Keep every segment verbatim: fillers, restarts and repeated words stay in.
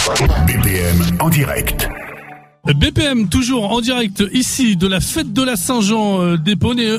B P M en direct. B P M toujours en direct ici de la fête de la Saint-Jean euh, d'Épône et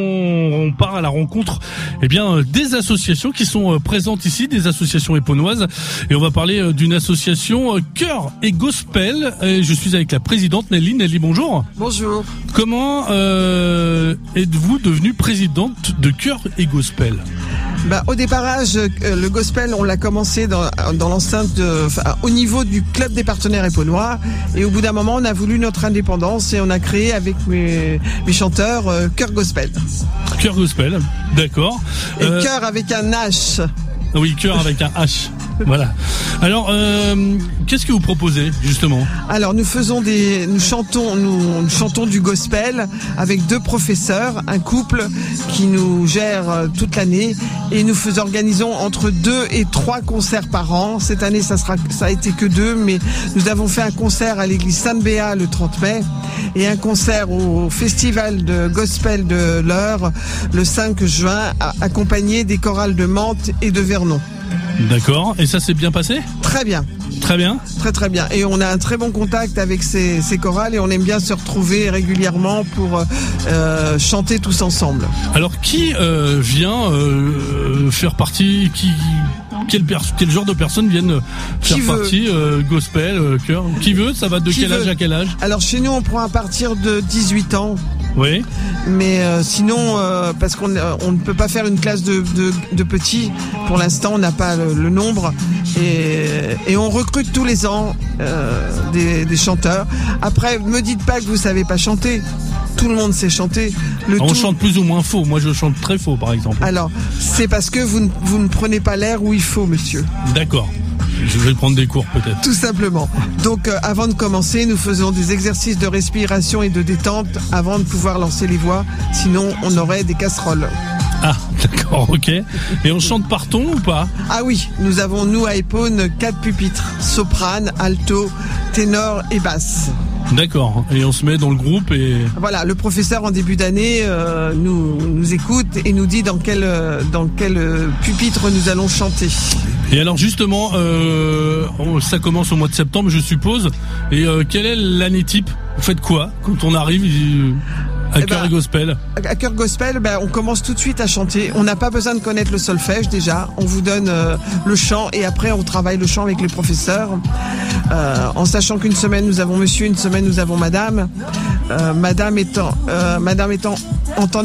on, on part à la rencontre eh bien euh, des associations qui sont euh, présentes ici, des associations épônoises, et on va parler euh, d'une association euh, Cœur et Gospel. Et je suis avec la présidente Nelly. Nelly, bonjour. Bonjour. Comment euh, êtes-vous devenue présidente de Cœur et Gospel? Bah, au déparrage, euh, le gospel, on l'a commencé dans, dans l'enceinte, de, enfin, au niveau du club des partenaires épônois. Et au bout d'un moment, on a voulu notre indépendance et on a créé avec mes, mes chanteurs euh, Cœur Gospel. Cœur Gospel, d'accord. Et euh... cœur avec un H. Oui, cœur avec un H. Voilà. Alors, euh, qu'est-ce que vous proposez justement? Alors, nous faisons des, nous chantons, nous, nous chantons du gospel avec deux professeurs, un couple qui nous gère toute l'année, et nous faisons, organisons entre deux et trois concerts par an. Cette année, ça sera, ça a été que deux, mais nous avons fait un concert à l'église Sainte-Béat le trente mai et un concert au festival de gospel de l'Eure le cinq juin, accompagné des chorales de Mantes et de Vernon. D'accord. Et ça s'est bien passé? Très bien. Très bien. Très très bien. Et on a un très bon contact avec ces, ces chorales et on aime bien se retrouver régulièrement pour euh, chanter tous ensemble. Alors qui euh, vient euh, faire partie, qui, quel, quel genre de personnes viennent faire qui partie euh, gospel, euh, chœur? Qui veut? Ça va de qui quel veut? âge à quel âge? Alors chez nous on prend à partir de dix-huit ans. Oui. Mais euh, sinon, euh, parce qu'on on ne peut pas faire une classe de, de, de petits, pour l'instant on n'a pas le, le nombre, et, et on recrute tous les ans euh, des, des chanteurs. Après, me dites pas que vous savez pas chanter. Tout le monde sait chanter. Le on tout... chante plus ou moins faux. Moi je chante très faux par exemple. Alors, c'est parce que vous ne, vous ne prenez pas l'air où il faut, monsieur. D'accord. Je vais prendre des cours peut-être. Tout simplement. Donc euh, avant de commencer, nous faisons des exercices de respiration et de détente avant de pouvoir lancer les voix. Sinon, on aurait des casseroles. Ah, d'accord, ok. Et on chante par ton ou pas? Ah oui, nous avons, nous, à Épône, quatre pupitres. Soprane, alto, ténor et basse. D'accord. Et on se met dans le groupe et... Voilà, le professeur en début d'année euh, nous, nous écoute et nous dit dans quel, dans quel pupitre nous allons chanter. Et alors justement, euh, ça commence au mois de septembre, je suppose. Et euh, quelle est l'année type? Vous faites quoi quand on arrive à eh Cœur ben, et Gospel? À Cœur Gospel, ben, on commence tout de suite à chanter. On n'a pas besoin de connaître le solfège déjà. On vous donne euh, le chant et après on travaille le chant avec les professeurs. Euh, en sachant qu'une semaine nous avons monsieur, une semaine nous avons madame. Euh, madame étant, euh, madame étant en temps